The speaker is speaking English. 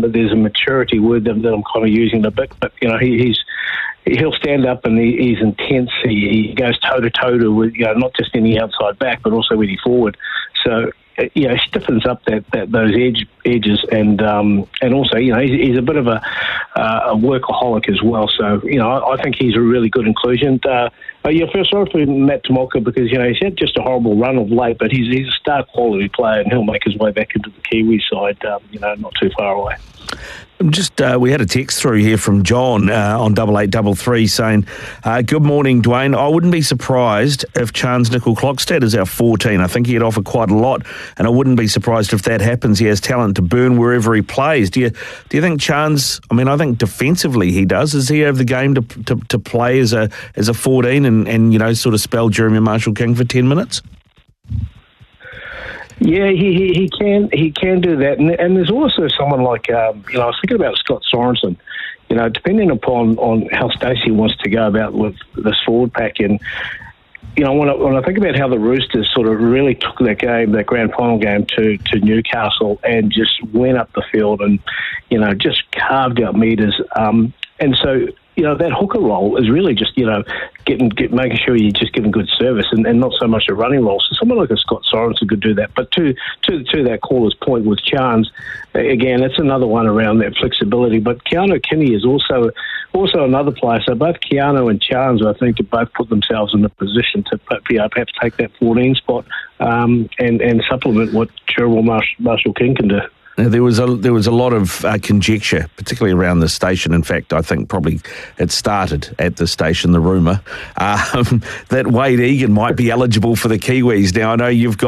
but there's a maturity word that I'm kind of using a bit. But he'll stand up and he's intense. He goes toe to toe with not just any outside back, but also any forward. So stiffens up those edges, and also he's a bit of a workaholic as well. So I think he's a really good inclusion. I feel sorry for Matt Tomoko because he's had just a horrible run of late, but he's a star quality player, and he'll make his way back into the Kiwi side, not too far away. We had a text through here from John on 8833 saying, good morning, Dwayne. I wouldn't be surprised if Chance Nickel-Klokstad is our 14. I think he'd offer quite a lot, and I wouldn't be surprised if that happens. He has talent to burn wherever he plays. Do you think Chance, I think defensively he does. Does he have the game to play as a 14 and sort of spell Jeremy Marshall-King for 10 minutes? Yeah, he can do that, and there's also someone like I was thinking about Scott Sorensen. Depending upon how Stacey wants to go about with this forward pack, and when I think about how the Roosters sort of really took that grand final game to Newcastle and just went up the field and just carved out metres, and so. That hooker role is really just, making sure you're just giving good service and not so much a running role. So someone like a Scott Sorensen could do that. But to that caller's point with Chance, again, it's another one around that flexibility. But Keanu Kinney is also another player. So both Keanu and Chance, I think, have both put themselves in a position to perhaps take that 14 spot and supplement what Jeremy Marshall-King can do. Now, there was a lot of conjecture, particularly around the station. In fact, I think probably it started at the station, the rumour, that Wade Egan might be eligible for the Kiwis. Now, I know you've got